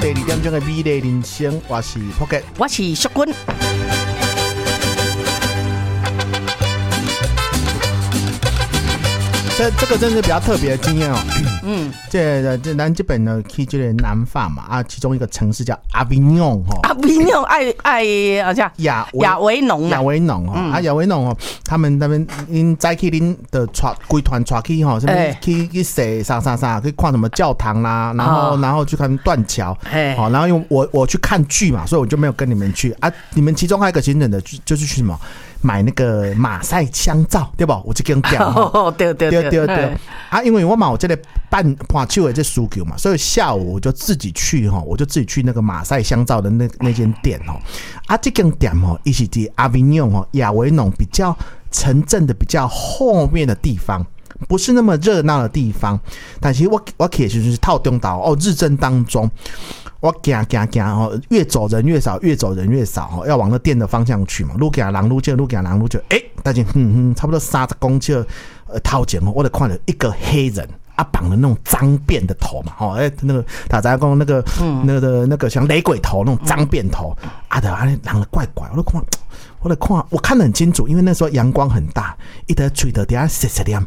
第2点钟的美丽人生，我是福杰， 我是淑君。 这个真是比较特别的经验哦。这咱这边呢去这个南法嘛啊，其中一个城市叫阿维农哦。 阿维农好像亚维农哦，亚维农哦，他们那边因在去恁的规团出去吼，什么去洗啥，去看什么教堂啦，然后去看断桥，好，然后因为我去看剧嘛，所以我就没有跟你们去啊。你们其中还有一个行程的就是去什么？买那个马赛香皂，对不？我就跟讲，对啊，因为我嘛有这个办手的这需求嘛，所以下午我就自己去那个马赛香皂的那间店哦。啊，这间店哦，一起在阿维农哦，亚维农比较城镇的比较后面的地方。不是那么热闹的地方，但是我其实就是套中岛哦，日正当中，我行哦，越走人越少，哦，要往那店的方向去嘛，愈行人愈少，但是差不多30公尺头前哦，我就看到一个黑人啊，绑了那种脏辫的头嘛，哦，那个大家讲那个像雷鬼头那种脏辫头啊的，人的怪，我看得很清楚，因为那时候阳光很大，一直吹的底下湿凉，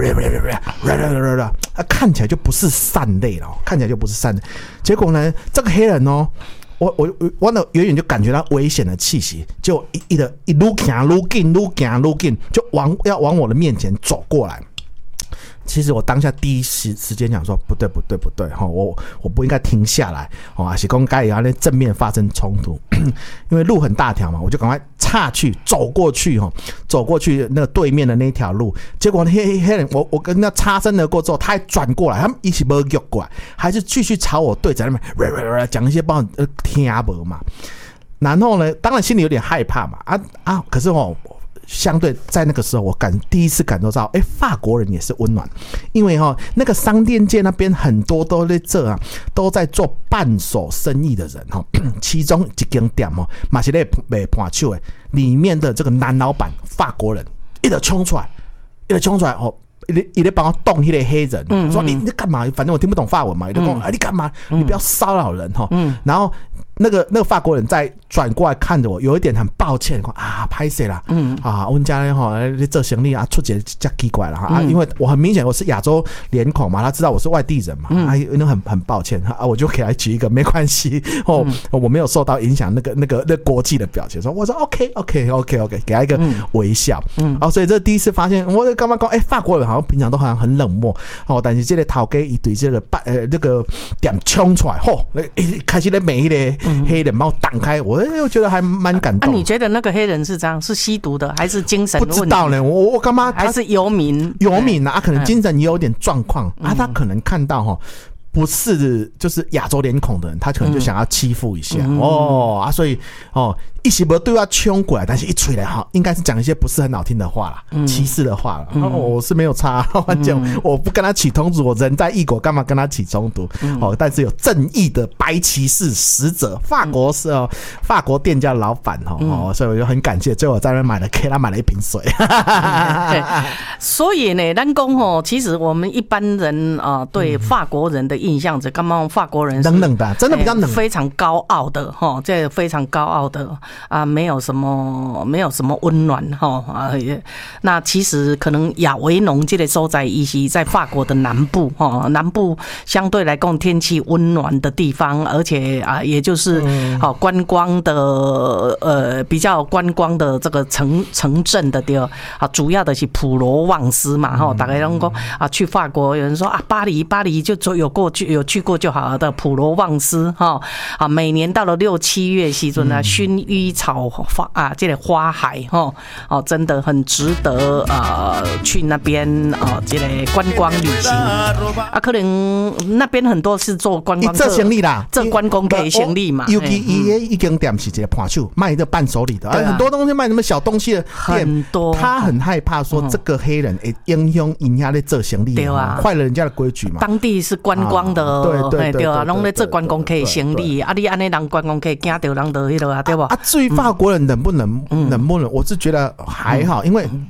看起来就不是善类了，结果呢，这个黑人哦，我呢远远就感觉到危险的气息，就一路行，就要往我的面前走过来。其实我当下第一时间想说不对我不应该停下来还是说该也要正面发生冲突因为路很大条嘛，我就赶快岔去走过去那个对面的那条路，结果黑人我跟他擦身而过之后，他还转过来，他们一起没有过来，还是继续朝我对着那边讲一些不好听不嘛，然后呢当然心里有点害怕嘛可是相对在那个时候我第一次感受到法国人也是温暖，因为那个商店街那边很多都在做伴手生意的人其中一间店嘛是在卖盘手的，里面的这个男老板法国人一直冲出来一直帮我动那个黑人，说你干嘛？反正我听不懂法文嘛，就说你干嘛？你不要骚扰人然后那个法国人再转过来看着我，有一点很抱歉，拍谁啦？我们家你做行李出节这奇怪了因为我很明显我是亚洲脸孔嘛，他知道我是外地人嘛，很抱歉我就给他举一个没关系我没有受到影响那国际的表情，我说 OK， 给他一个微笑所以这第一次发现，我刚刚讲法国人好像平常都好像很冷漠但是这个头家一对这个点冲出来开始在每一个黑人把我挡开，我觉得还蛮感动。 你觉得那个黑人是这样，是吸毒的还是精神问题？ 不知道呢，我干嘛？ 还是游民可能精神也有点状况他可能看到不是就是亚洲脸孔的人，他可能就想要欺负一下所以一时没对他冲过来，但是一吹来应该是讲一些不是很好听的话啦，歧视的话啦我是没有差我不跟他起冲突，我人在异国干嘛跟他起冲突但是有正义的白骑士使者，法国店家的老板所以我就很感谢，最后我在那边给他买了一瓶水所以呢咱讲其实我们一般人对法国人的印象，刚刚法国人是冷的，真的比较冷， 非常高傲的这非常高傲的没有什么温暖那其实可能亚维农这个所在伊是在法国的南部南部相对来讲天气温暖的地方，而且也就是观光的比较观光的这个城镇的地方主要的是普罗旺斯嘛大概都说去法国有人说巴黎就有去过就好了的普罗旺斯每年到了6、7月时阵薰衣草这个花海真的很值得去那边这个观光旅行可能那边很多是做观光做行李啦， 做观光客行李嘛， 尤其一间店是一个盘手卖的伴手礼的很多东西卖什么小东西的店很多， 他很害怕说这个黑人影响人家在做行李坏了人家的规矩嘛， 当地是观光的对拢在做观光客行李你安尼人观光客惊到人就对吧至于法国人冷不冷，我是觉得还好因为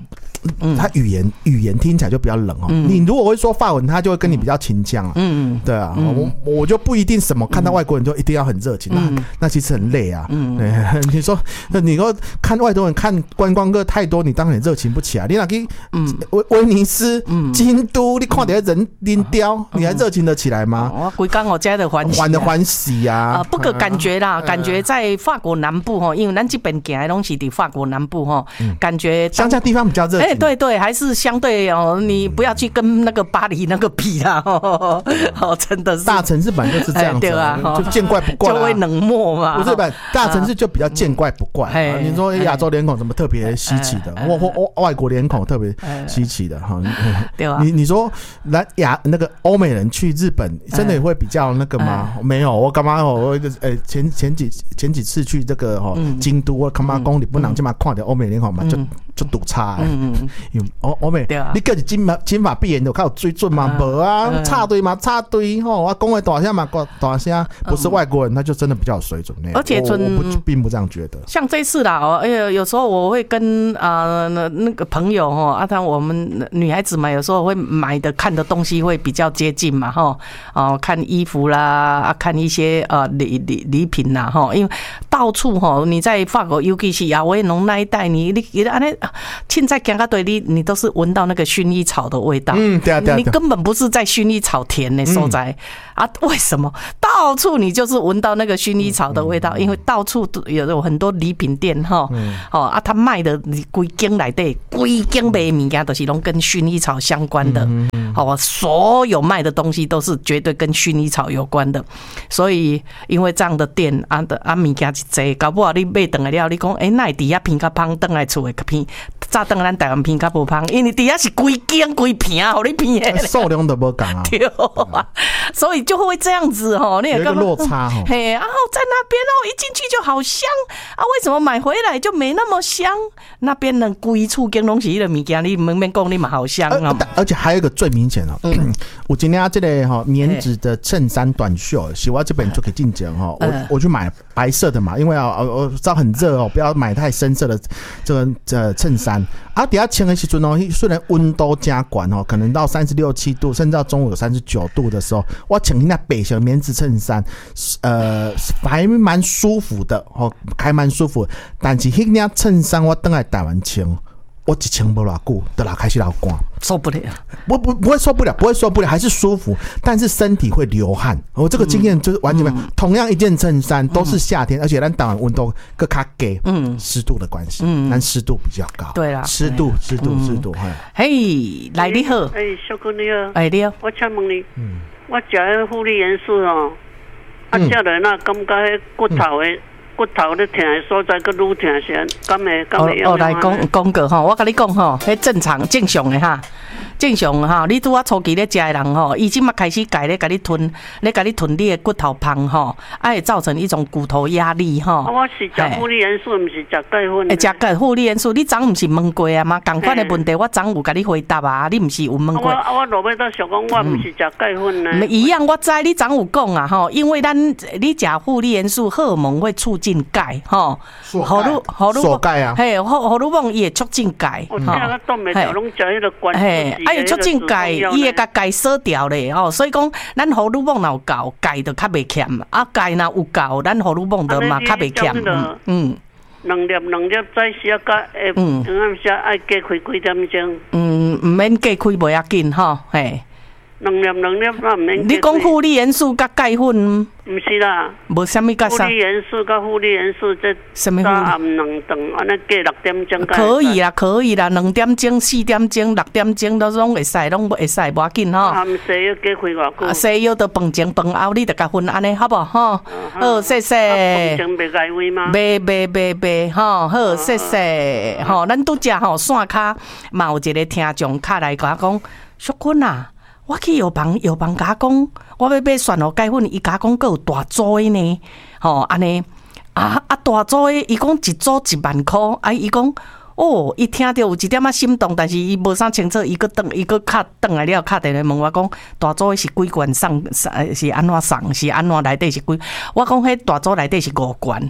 他语言听起来就比较冷哦。你如果会说法文，他就会跟你比较亲降啊。对啊，我就不一定什么看到外国人就一定要很热情，那其实很累啊。你说看外国人看观光客太多，你当然热情不起来。你那去威尼斯、京都，你看到人林雕，你还热情得起来吗？ 我规工我家的欢喜啊！ 不过感觉啦，感觉在法国南部哈，因为咱这边行的东西在法国南部哈，感觉乡下地方比较热情。 对，还是相对哦，你不要去跟那个巴黎那个比啦，真的是大城市本来就是这样子啊，就见怪不怪， 就会冷漠嘛。 不是吧？大城市就比较见怪不怪。你说亚洲脸孔什么特别稀奇的，或外国脸孔特别稀奇的哈？ 对啊。 你说那个欧美人去日本，真的也会比较那个吗？没有，我干嘛？我前几次去这个京都，我干嘛讲你不能这么看到欧美脸孔嘛，就赌差。欧美，你叫是金发碧眼的，有水准吗？无啊，插队嘛，插队吼。我讲的大声嘛，大声，不是外国人，他就真的比较有水准。 而且我并不这样觉得。 像这次啦，有时候我会跟那个朋友我们女孩子嘛，有时候会买的看的东西会比较接近嘛，看衣服啦，看一些礼品啦，因为到处你在法国，尤其是亚维农那一带，你安尼现在行到对你都是闻到那个薰衣草的味道。对，你根本不是在薰衣草田的所在啊？为什么到处你就是闻到那个薰衣草的味道？因为到处都有很多礼品店他卖的规间内底规间卖物件都是拢跟薰衣草相关的。所有卖的东西都是绝对跟薰衣草有关的。所以因为这样的店物件一济，搞不好你买回来了，你讲那会伫遐偏较芳，回来厝会偏早回咱台湾偏较无芳，因为伫遐是规间规片互你偏的， 数量都无共啊。 对啊，所以就会这样子你有一个落差嘿，然后在那边一进去就好香啊，为什么买回来就没那么香？那边人规厝间拢是迄个物件，你免讲你嘛好香啊。 而且还有一个最明显我今天这个棉质的衬衫短袖，是我这边就可以进讲我去买白色的嘛，因为我知道很热不要买太深色的这个衬衫啊。底下穿的时阵虽然温度加管可能到36、7度，甚至到中午有39度的时候，我穿那白色棉质衬衫，还蛮舒服的还蛮舒服。但是那件衬衫我回来台湾穿，我一穿不偌久，就开始流汗， 受不了。 不会受不了，不会受不了，还是舒服，但是身体会流汗。我这个经验就是完全没有。同样一件衬衫都是夏天，而且咱台湾温度更较低，湿度的关系，咱湿度比较高。 对啦， 湿度。 嘿，来你好， 小哥你好， 你好， 我请问你，我食迄护理元素食落那感觉迄骨头咧疼的所在，佮愈疼些，敢会用？ 来讲过我跟你讲迄正常正常你拄啊初期咧食的人伊即马开始改咧，甲你吞你的骨头芳会造成一种骨头压力我是食护理元素，毋是食钙粉。 食护理元素，你昨毋是问过啊吗？同款的问题，我昨有甲你回答啊，你毋是有问过？ 我落尾都想讲，我毋是食钙粉呢。 一样，我知你昨有讲啊因为你食护理元素，荷尔蒙会促进钙锁钙啊， 嘿，荷尔蒙也促进钙。 我听个冻袂掉，拢食迄个关。 伊促进钙，伊会甲钙锁掉咧所以讲咱荷尔蒙若有够，钙就较袂欠钙若有够，咱荷尔蒙就嘛较袂欠。 两粒早时啊，甲暗时爱加开几点钟？ 毋免加开袂要紧嘿。 两粒我毋免。 你讲护理元素甲钙粉？ 毋是啦， 无啥物甲啥。 护理元素甲护理元素这什么？ 早暗2顿，安尼加6点钟。 可以啦，2点钟、4点钟、6点钟都拢会使，无要紧含西药加开偌久？ 西药都饭前饭后，你就甲分安尼，好无好，谢谢。 饭前袂解胃吗？ 袂好，谢谢。咱拄只线卡嘛有一个听众卡来甲我讲，淑君啊。我去药房甲讲，我要买蒜头钙粉，伊甲讲佫有大组的呢，安尼大组的，伊讲一组1万块，伊讲伊听到有一点心动，但是伊无啥清楚，伊佫敲转来了，敲电话问我讲，大组的是几罐送，是安怎送，是安怎内底是几？我讲迄大组内底是5罐。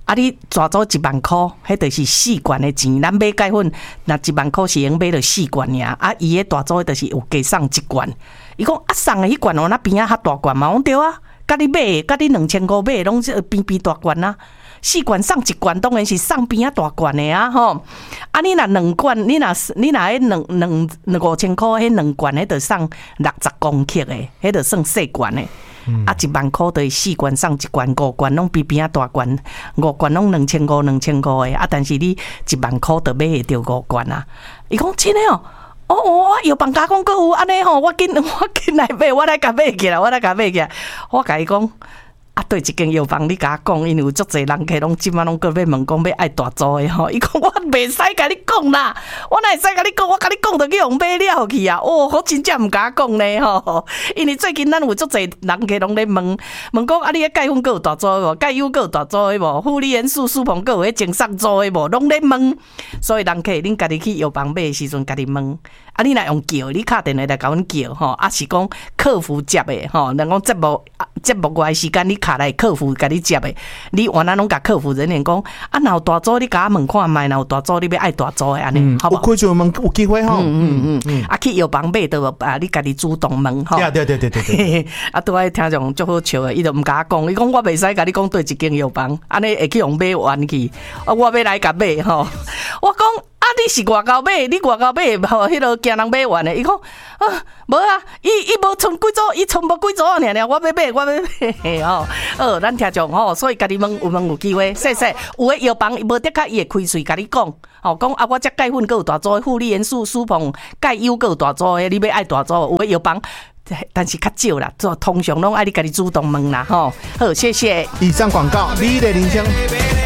啊，你抓走10000块，迄就是4罐的钱。咱买钙粉，那10000块是用买了4罐尔。啊，伊迄大组的就是有加送1罐。伊讲啊，送的迄罐哦，那边啊较大罐嘛，我讲对啊。甲你买，甲你2000块买，拢是边边大罐啊。4罐送1罐，当然是送边啊大罐的啊，吼。啊，你若2罐，你若迄5000块，迄2罐，迄就送60公克的，迄就算细罐的。啊，10000块就是4罐送1罐，5罐拢边边啊大罐，5罐拢2500块的。啊，但是你10000块就买会到5罐啊。伊讲真的哦。我药房加讲，搁有安尼吼，我紧来买，我来甲买起来，我甲伊讲。啊，对一间药房，你甲我讲，因为有足侪人客拢即马拢搁要问讲要爱大组的吼。伊讲我袂使甲你讲啦，我哪会使甲你讲？我甲你讲就去用买了去啊！我真正毋甲讲呢吼，因为最近咱有足侪人客拢咧问讲啊，你迄钙粉搁有大组的无？钙优搁有大组的无？护理元素、舒鹏搁有迄精sắc组的无？拢咧问，所以人客恁家己去药房买的时阵，家己问。啊，你若用叫，你敲电话来甲阮叫吼，啊是讲客服接的吼，人讲节目外时间你敲来客服甲你接的，你原来拢甲客服人员讲，啊若有大组你甲我问看卖，若有大组你要爱大组的安尼，好无？ 有开就问有机会吼。 啊去药房买都啊，你家己主动问吼。 对。 啊，拄仔听众足好笑的，伊就毋甲我讲，伊讲我袂使甲你讲对一间药房，安尼会去用买完去，啊我要来甲买吼，我讲。啊！你是外交买，你外交买，吼，迄落惊人买完的。伊讲啊，无啊，伊无剩几组，伊剩无几组尔，我要买吼。咱听众吼，所以家己有机会，说有诶药房无得较伊会开喙甲你讲，吼，讲啊，我这钙粉搁有大组，护理元素、舒鹏、钙优搁有大组诶，你要爱大组，有诶药房。但是较少啦，通常拢爱你家己主动问啦，吼。好，谢谢。 以上广告，你的铃声。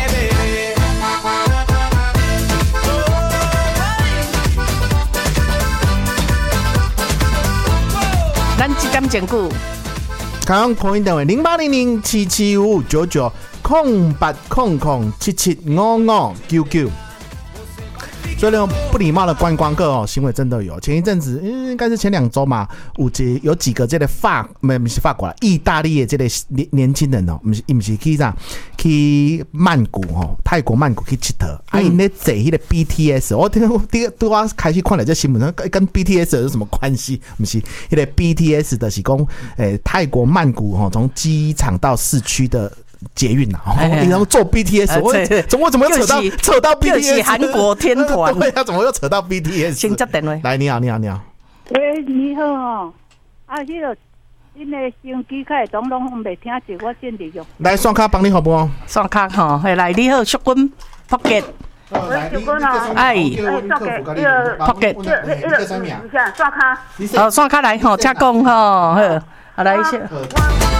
咱这点前句， 刚刚破音电话08007755990800775599。所以那种不礼貌的观光客行为真的有。前一阵子，应该是前2周嘛，有几个这个不是法国啦，意大利的这个年轻人哦，不是去啥去曼谷哦，泰国曼谷去佚佗，啊，因咧坐迄个 BTS， 我开始看了这新闻，跟 BTS 有什么关系？不是，迄个 BTS 的是讲，泰国曼谷哦，从机场到市区的。捷运啊，然后坐 BTS， 我怎么又扯到 BTS？ 又是韩国天团， 对啊，怎么又扯到 BTS？ 先接电话。 来，你好。 喂，你好哦，迄个恁的手机开总拢袂听着，我尽力用。 来，刷卡帮你好不好？ 刷卡吼，来，你好，淑君 Pocket。 喂，淑君哦， Pocket， 刷卡。 刷卡来吼，请讲吼，好，来一下。